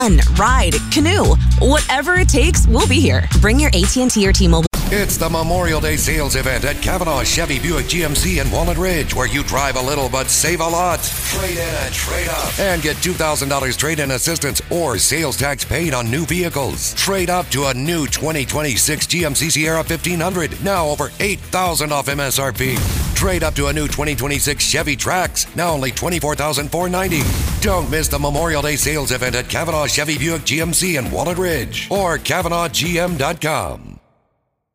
ride, canoe, whatever it takes, we'll be here. Bring your AT&T or T-Mobile. It's the Memorial Day sales event at Kavanaugh Chevy Buick GMC in Walnut Ridge, where you drive a little but save a lot. Trade in and trade up. And get $2,000 trade-in assistance or sales tax paid on new vehicles. Trade up to a new 2026 GMC Sierra 1500, now over $8,000 off MSRP. Trade up to a new 2026 Chevy Trax, now only $24,490. Don't miss the Memorial Day sales event at Kavanaugh Chevy Buick GMC in Walnut Ridge or KavanaughGM.com.